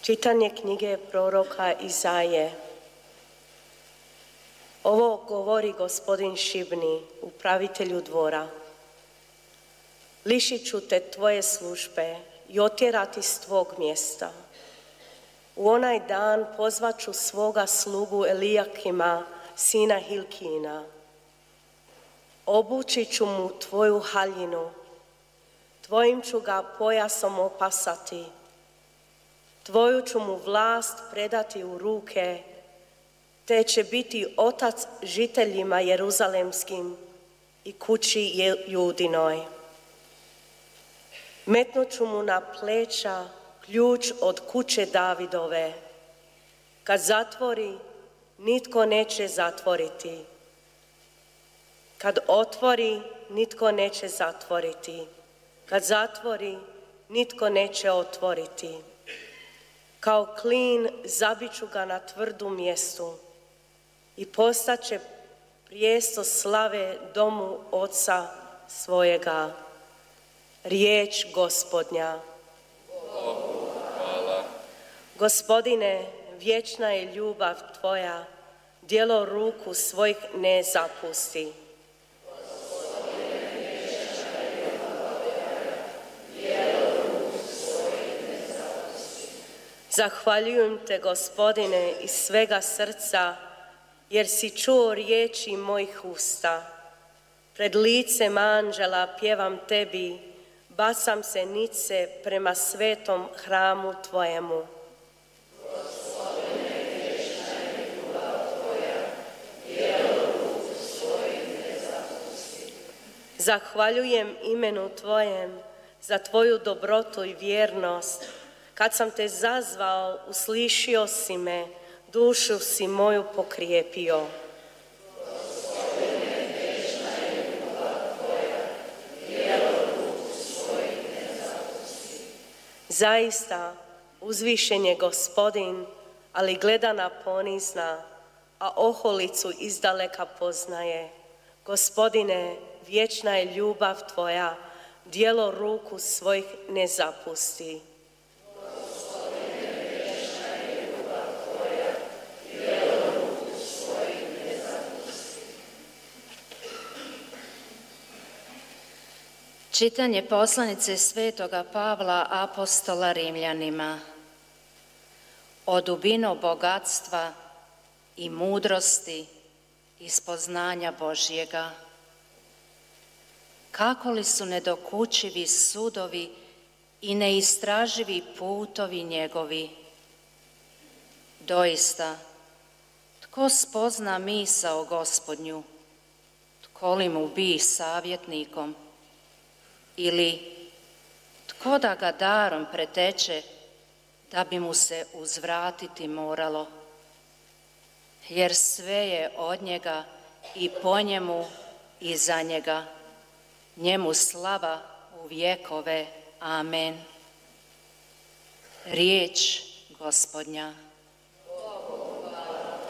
Čitanje knjige proroka Izaije. Ovo govori gospodin Šibni, upravitelju dvora. Lišit ću te tvoje službe i otjerati s tvog mjesta. U onaj dan pozvat ću svoga slugu Elijakima, sina Hilkina. Obući ću mu tvoju haljinu, tvojim ću ga pojasom opasati, tvoju ću mu vlast predati u ruke, te će biti otac žiteljima jeruzalemskim i kući Judinoj. Metnut ću mu na pleća ključ od kuće Davidove. Kad zatvori, nitko neće zatvoriti. Kad otvori, nitko neće zatvoriti. Kad zatvori, nitko neće otvoriti. Kao klin zabit ću ga na tvrdu mjestu i postaće prijesto slave domu oca svojega. Riječ Gospodnja. Bogu hvala. Gospodine, vječna je ljubav tvoja, djelo ruku svojih ne zapusti. Zahvaljujem te, Gospodine, iz svega srca, jer si čuo riječi mojih usta. Pred licem anđela pjevam tebi, bacam se nice prema svetom hramu tvojemu. Gospodine, vječna je ljubav tvoja, djelo ruku svojih ne zapusti. Zahvaljujem imenu tvojem za tvoju dobrotu i vjernost. Kad sam te zazvao, uslišio si me, dušu si moju pokrijepio. Gospodine, vječna je ljubav tvoja, djelo ruku svojih ne zapusti. Zaista, uzvišen je Gospodin, ali gledana ponizna, a oholicu izdaleka poznaje. Gospodine, vječna je ljubav tvoja, djelo ruku svojih ne zapusti. Čitanje poslanice svetoga Pavla apostola Rimljanima. O dubino bogatstva i mudrosti i spoznanja Božjega. Kako li su nedokučivi sudovi i neistraživi putovi njegovi? Doista, tko spozna misao Gospodnju? Tko li mu bi savjetnikom? Ili tko da ga darom preteče, da bi mu se uzvratiti moralo? Jer sve je od njega i po njemu i za njega. Njemu slava u vjekove. Amen. Riječ Gospodnja.